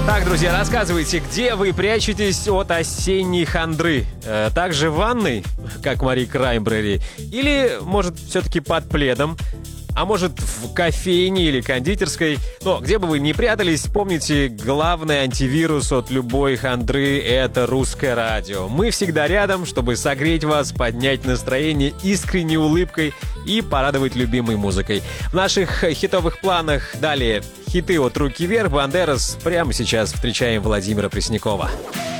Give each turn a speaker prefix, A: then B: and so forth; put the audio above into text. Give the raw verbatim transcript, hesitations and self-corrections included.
A: Так, друзья, рассказывайте, где вы прячетесь от осенней хандры? Э, также в ванной, как Мари Краймбрери? Или, может, все-таки под пледом? А может, в кофейне или кондитерской? Но где бы вы ни прятались, помните, главный антивирус от любой хандры — это русское радио. Мы всегда рядом, чтобы согреть вас, поднять настроение искренней улыбкой и порадовать любимой музыкой. В наших хитовых планах далее хиты от «Руки вверх», «Бандерас». Прямо сейчас встречаем Владимира Преснякова.